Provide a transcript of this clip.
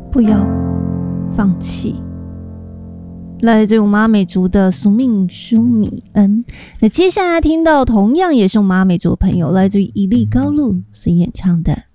不要放弃。来自于马美族的苏命舒米恩。那接下来听到同样也是马美族的朋友，来自于伊利高路所演唱的